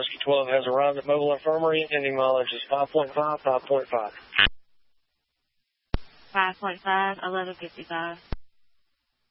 Husky 12 has arrived at Mobile Infirmary. Ending mileage is 5.5, 5.5. 5.5, 1155.